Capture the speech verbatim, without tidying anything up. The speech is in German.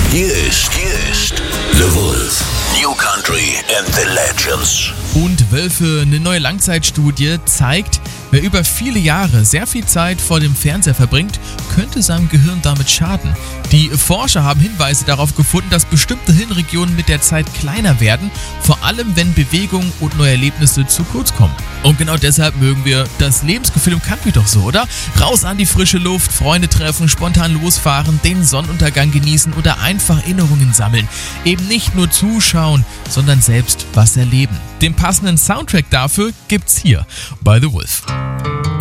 Hier ist, hier ist The Wolf. New Country and the Legends. Und Wölfe, eine neue Langzeitstudie zeigt, wer über viele Jahre sehr viel Zeit vor dem Fernseher verbringt, könnte seinem Gehirn damit schaden. Die Forscher haben Hinweise darauf gefunden, dass bestimmte Hirnregionen mit der Zeit kleiner werden, vor allem wenn Bewegung und neue Erlebnisse zu kurz kommen. Und genau deshalb mögen wir das Lebensgefühl im Country doch so, oder? Raus an die frische Luft, Freunde treffen, spontan losfahren, den Sonnenuntergang genießen oder einfach Erinnerungen sammeln. Eben nicht nur zuschauen, sondern selbst was erleben. Den passenden Soundtrack dafür gibt's hier bei The Wolf.